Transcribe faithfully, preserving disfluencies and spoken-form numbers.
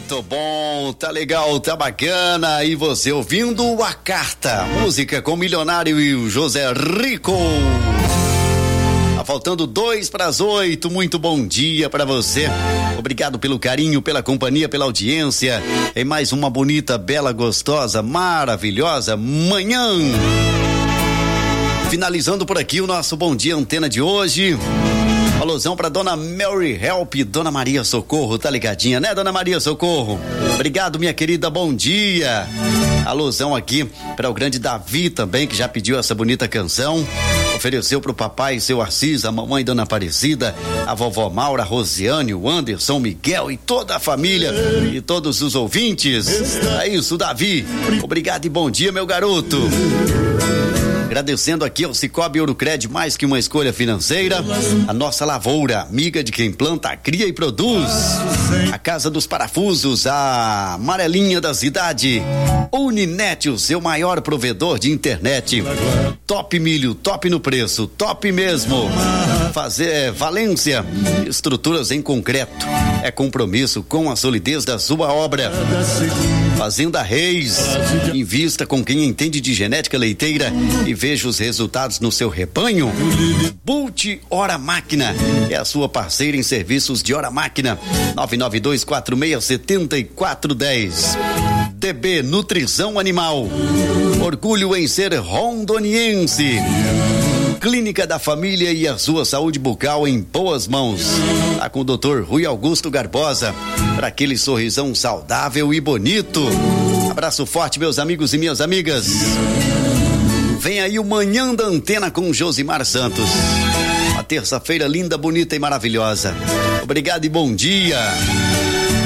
Muito bom, tá legal, tá bacana. E você ouvindo A Carta, música com o Milionário e o José Rico. Tá faltando dois para as oito. Muito bom dia para você. Obrigado pelo carinho, pela companhia, pela audiência. Em mais uma bonita, bela, gostosa, maravilhosa manhã. Finalizando por aqui o nosso Bom Dia Antena de hoje. Alusão pra Dona Mary Help, Dona Maria Socorro, tá ligadinha, né, Dona Maria Socorro? Obrigado, minha querida, bom dia. Alusão aqui para o grande Davi também, que já pediu essa bonita canção. Ofereceu pro papai, seu Assis, a mamãe Dona Aparecida, a vovó Maura, a Rosiane, o Anderson, Miguel e toda a família e todos os ouvintes. É isso, Davi. Obrigado e bom dia, meu garoto. Agradecendo aqui ao Cicobi Ourocred, mais que uma escolha financeira, a nossa lavoura, amiga de quem planta, cria e produz. A Casa dos Parafusos, a amarelinha da cidade. Uninet, o seu maior provedor de internet. Top milho, top no preço, top mesmo. Fazer Valência, estruturas em concreto. É compromisso com a solidez da sua obra. Fazenda Reis, invista com quem entende de genética leiteira e veja os resultados no seu rebanho. Bult Hora Máquina é a sua parceira em serviços de hora máquina. nove nove dois quatro seis sete quatro um zero. D B Nutrição Animal, orgulho em ser rondoniense. Clínica da Família e a sua saúde bucal em boas mãos. Tá com o doutor Rui Augusto Garbosa, para aquele sorrisão saudável e bonito. Abraço forte, meus amigos e minhas amigas. Vem aí o Manhã da Antena com Josimar Santos. Uma terça-feira linda, bonita e maravilhosa. Obrigado e bom dia.